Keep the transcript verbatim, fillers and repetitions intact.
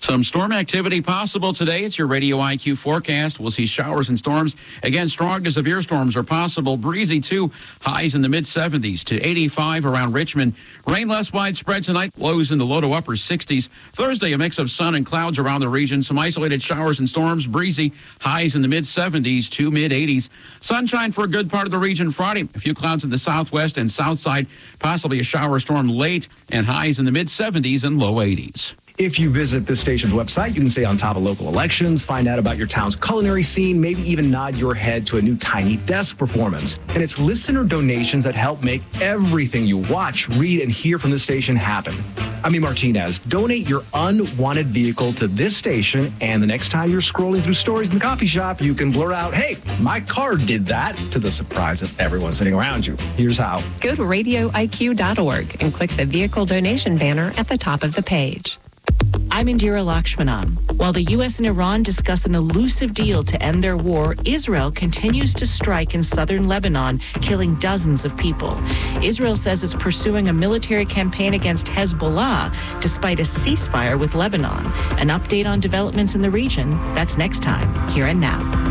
Some storm activity possible today. It's your Radio I Q forecast. We'll see showers and storms. Again, strong to severe storms are possible. Breezy, too. Highs in the mid-seventies to eighty-five around Richmond. Rain less widespread tonight. Lows in the low to upper sixties. Thursday, a mix of sun and clouds around the region. Some isolated showers and storms. Breezy. Highs in the mid-seventies to mid-eighties. Sunshine for a good part of the region Friday. A few clouds in the southwest and south side. Possibly a shower or storm late. And highs in the mid-seventies and low eighties. If you visit this station's website, you can stay on top of local elections, find out about your town's culinary scene, maybe even nod your head to a new Tiny Desk performance. And it's listener donations that help make everything you watch, read, and hear from this station happen. I'm E. Martinez. Donate your unwanted vehicle to this station, and the next time you're scrolling through stories in the coffee shop, you can blurt out, hey, my car did that, to the surprise of everyone sitting around you. Here's how. Go to radio I Q dot org and click the vehicle donation banner at the top of the page. I'm Indira Lakshmanan. While the U S and Iran discuss an elusive deal to end their war, Israel continues to strike in southern Lebanon, killing dozens of people. Israel says it's pursuing a military campaign against Hezbollah despite a ceasefire with Lebanon. An update on developments in the region, that's next time, Here and Now.